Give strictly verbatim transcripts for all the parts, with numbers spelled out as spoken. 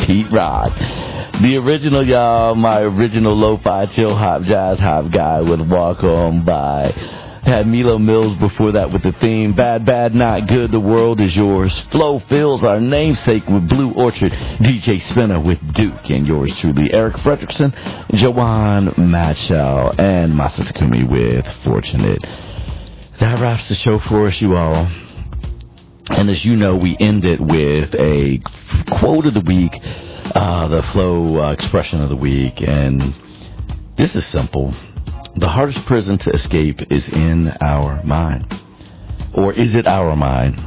Pete Rock. The original, y'all, my original lo-fi chill hop jazz hop guy with Walk On By. Had Milo Mills before that with the theme Bad, Bad, Not Good, The World Is Yours. Flo Fills, our namesake with Blue Orchard. D J Spinner with Duke, and yours truly, Eric Fredrickson, Joanne Matchell, and Masa Takumi with Fortunate. That wraps the show for us, you all. And as you know, we end it with a quote of the week, uh, the flow uh, expression of the week, and this is simple. The hardest prison to escape is in our mind. Or is it our mind?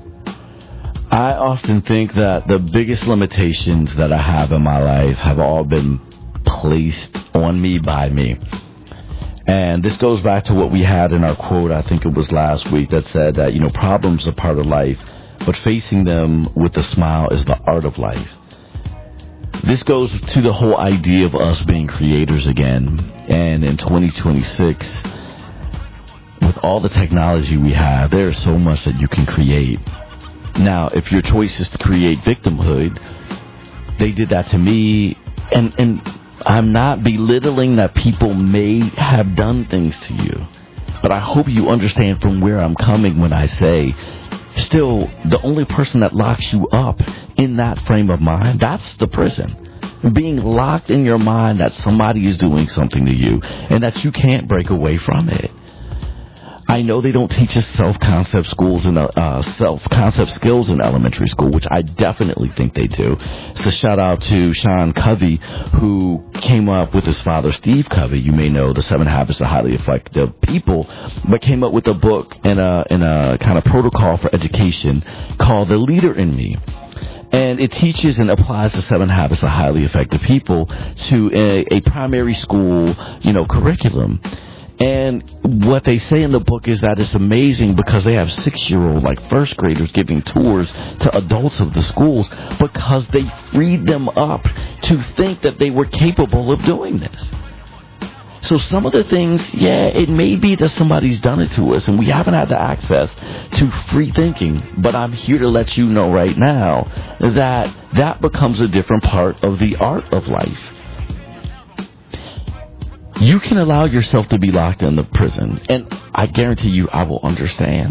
I often think that the biggest limitations that I have in my life have all been placed on me by me. And this goes back to what we had in our quote, I think it was last week, that said that, you know, problems are part of life, but facing them with a smile is the art of life. This goes to the whole idea of us being creators again. And in twenty twenty-six, with all the technology we have, there is so much that you can create. Now, if your choice is to create victimhood, they did that to me. And, and I'm not belittling that people may have done things to you. But I hope you understand from where I'm coming when I say, still, the only person that locks you up in that frame of mind, that's the prison. Being locked in your mind that somebody is doing something to you and that you can't break away from it. I know they don't teach us self-concept schools and uh, self-concept skills in elementary school, which I definitely think they do. It's a shout out to Sean Covey, who came up with his father, Steve Covey. You may know the Seven Habits of Highly Effective People, but came up with a book and a, and a kind of protocol for education called The Leader in Me. And it teaches and applies the Seven Habits of Highly Effective People to a, a primary school, you know, curriculum. And what they say in the book is that it's amazing because they have six-year-old, like first graders, giving tours to adults of the schools because they freed them up to think that they were capable of doing this. So some of the things, yeah, it may be that somebody's done it to us and we haven't had the access to free thinking. But I'm here to let you know right now that that becomes a different part of the art of life. You can allow yourself to be locked in the prison, and I guarantee you I will understand.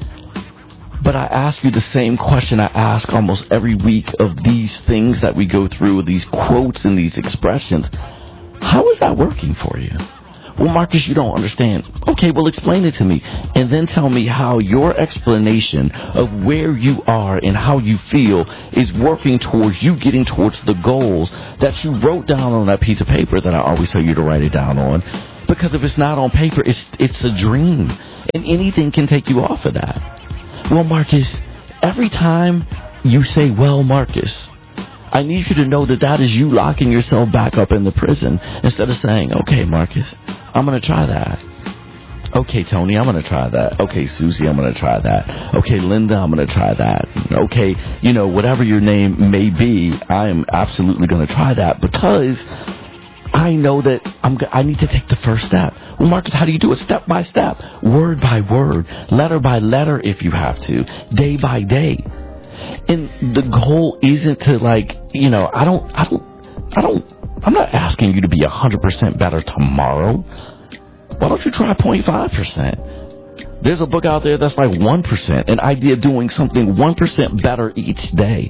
But I ask you the same question I ask almost every week of these things that we go through, these quotes and these expressions. How is that working for you? Well, Marcus, you don't understand. Okay, well, explain it to me. And then tell me how your explanation of where you are and how you feel is working towards you getting towards the goals that you wrote down on that piece of paper that I always tell you to write it down on. Because if it's not on paper, it's it's a dream. And anything can take you off of that. Well, Marcus, every time you say, well, Marcus, I need you to know that that is you locking yourself back up in the prison instead of saying, okay, Marcus, I'm going to try that. Okay, Tony, I'm going to try that. Okay, Susie, I'm going to try that. Okay, Linda, I'm going to try that. Okay, you know, whatever your name may be, I am absolutely going to try that because I know that I'm, I need to take the first step. Well, Marcus, how do you do it? Step by step, word by word, letter by letter if you have to, day by day. And the goal isn't to, like, you know, I don't, I don't, I don't, I'm not asking you to be one hundred percent better tomorrow. Why don't you try zero point five percent? There's a book out there that's like one percent, an idea of doing something one percent better each day.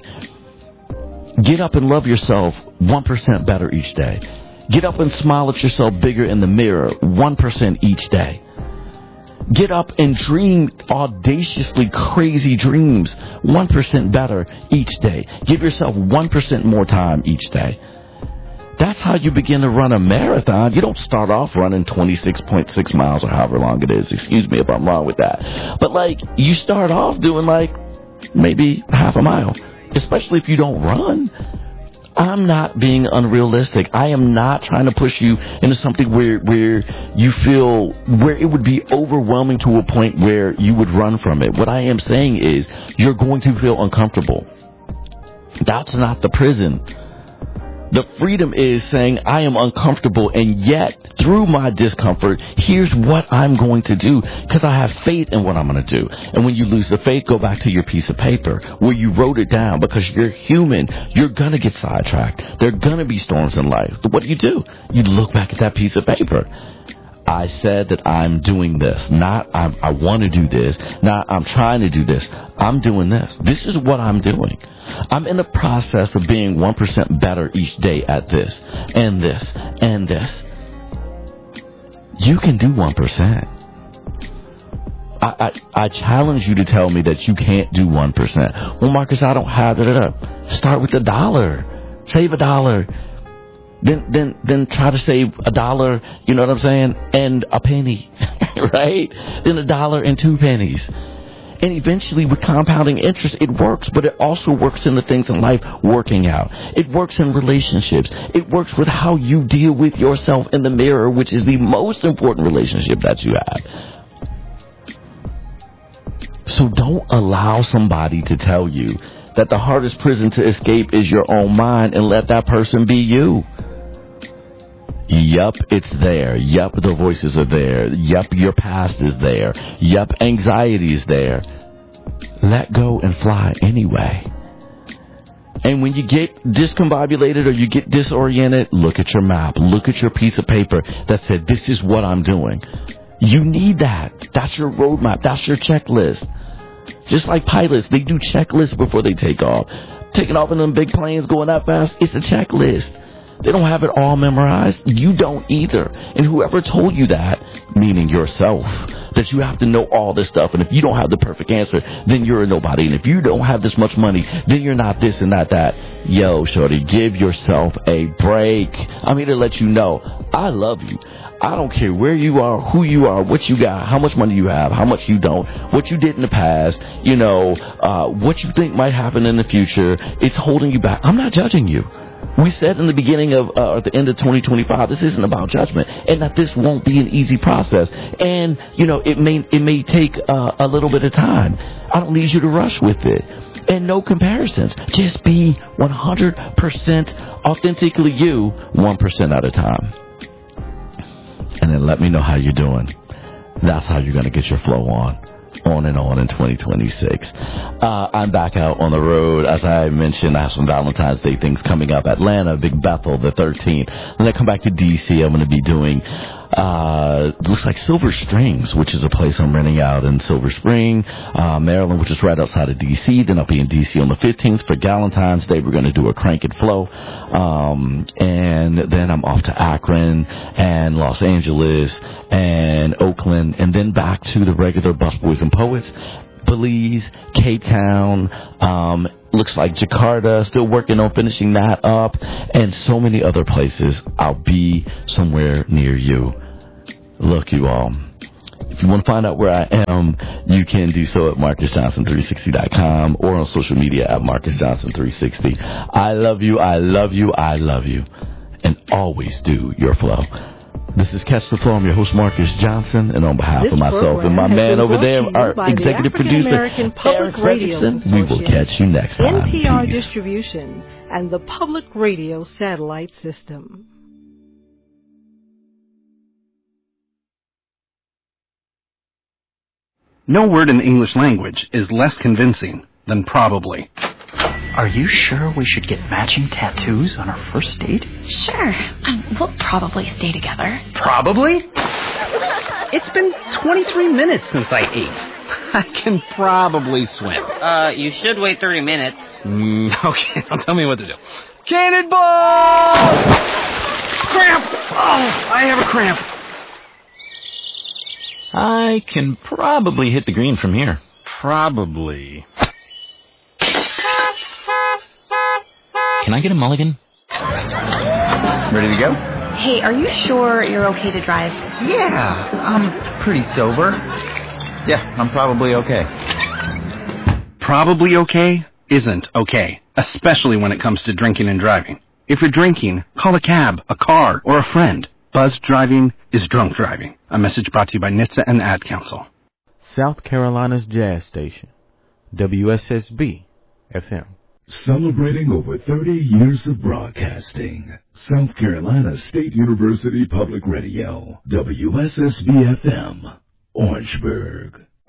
Get up and love yourself one percent better each day. Get up and smile at yourself bigger in the mirror one percent each day. Get up and dream audaciously crazy dreams one percent better each day. Give yourself one percent more time each day. That's how you begin to run a marathon. You don't start off running twenty-six point six miles or however long it is. Excuse me if I'm wrong with that. But, like, you start off doing, like, maybe half a mile, especially if you don't run. I'm not being unrealistic. I am not trying to push you into something where where you feel, where it would be overwhelming to a point where you would run from it. What I am saying is you're going to feel uncomfortable. That's not the prison. The freedom is saying I am uncomfortable, and yet through my discomfort, here's what I'm going to do because I have faith in what I'm going to do. And when you lose the faith, go back to your piece of paper where you wrote it down because you're human. You're going to get sidetracked. There are going to be storms in life. What do you do? You look back at that piece of paper. I said that I'm doing this, not I'm, I want to do this, not I'm trying to do this. I'm doing this. This is what I'm doing. I'm in the process of being one percent better each day at this and this and this. You can do one percent. I, I, I challenge you to tell me that you can't do one percent. Well, Marcus, I don't have it up. Start with a dollar. Save a dollar. Then, then, then try to save a dollar, you know what I'm saying, and a penny, right? Then a dollar and two pennies. And eventually with compounding interest, it works, but it also works in the things in life working out. It works in relationships. It works with how you deal with yourself in the mirror, which is the most important relationship that you have. So don't allow somebody to tell you that the hardest prison to escape is your own mind and let that person be you. Yup, it's there. Yup, the voices are there. Yup, your past is there. Yup, anxiety is there. Let go and fly anyway. And when you get discombobulated or you get disoriented, look at your map. Look at your piece of paper that said, this is what I'm doing. You need that. That's your roadmap. That's your checklist. Just like pilots, they do checklists before they take off. Taking off in them big planes going that fast, it's a checklist. They don't have it all memorized. You don't either. And whoever told you that, meaning yourself, that you have to know all this stuff. And if you don't have the perfect answer, then you're a nobody. And if you don't have this much money, then you're not this and not that. Yo, shorty, give yourself a break. I'm here to let you know, I love you. I don't care where you are, who you are, what you got, how much money you have, how much you don't, what you did in the past, you know, uh, what you think might happen in the future. It's holding you back. I'm not judging you. We said in the beginning of, uh, at the end of twenty twenty-five, this isn't about judgment, and that this won't be an easy process. And, you know, it may, it may take uh, a little bit of time. I don't need you to rush with it. And no comparisons. Just be one hundred percent authentically you, one percent at a time. And then let me know how you're doing. That's how you're going to get your flow on. On and on in twenty twenty-six. Uh, I'm back out on the road. As I mentioned, I have some Valentine's Day things coming up. Atlanta, Big Bethel, the thirteenth. Then I come back to D C. I'm going to be doing, uh, looks like Silver Springs, which is a place I'm renting out in Silver Spring, uh, Maryland, which is right outside of D C. Then I'll be in D C on the fifteenth for Valentine's Day. We're going to do a Crank and Flow. Um, and then I'm off to Akron and Los Angeles and Oakland, and then back to the regular Busboys and Poets, Belize, Cape Town, um, looks like Jakarta, still working on finishing that up, and so many other places. I'll be somewhere near you. Look, you all, if you want to find out where I am, you can do so at Marcus Johnson three sixty dot com or on social media at Marcus Johnson three sixty. I love you, I love you, I love you, and always do your flow. This is Catch the Flow. I'm your host, Marcus Johnson, and on behalf this of myself and my man over there, our executive producer, Eric Fredrickson, we will catch you next time. N P R Peace. Distribution and the Public Radio Satellite System. No word in the English language is less convincing than probably. Are you sure we should get matching tattoos on our first date? Sure. Um, we'll probably stay together. Probably? It's been twenty-three minutes since I ate. I can probably swim. Uh, you should wait thirty minutes. Mm, okay, now tell me what to do. Cannonball! Cramp! Oh, I have a cramp. I can probably hit the green from here. Probably. Can I get a mulligan? Ready to go? Hey, are you sure you're okay to drive? Yeah, I'm pretty sober. Yeah, I'm probably okay. Probably okay isn't okay, especially when it comes to drinking and driving. If you're drinking, call a cab, a car, or a friend. Buzz driving is drunk driving. A message brought to you by N H T S A and the Ad Council. South Carolina's Jazz Station, W S S B F M. Celebrating over thirty years of broadcasting. South Carolina State University Public Radio. W S S B F M. Orangeburg.